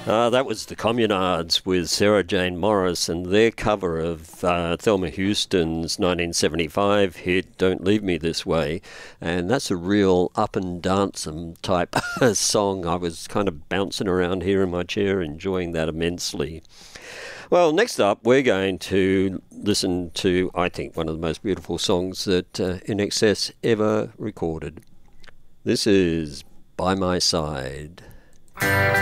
That was the Communards with Sarah Jane Morris and their cover of Thelma Houston's 1975 hit Don't Leave Me This Way. And that's a real up and dance-em type song. I was kind of bouncing around here in my chair, enjoying that immensely. Well, next up, we're going to listen to, I think, one of the most beautiful songs that INXS ever recorded. This is By My Side.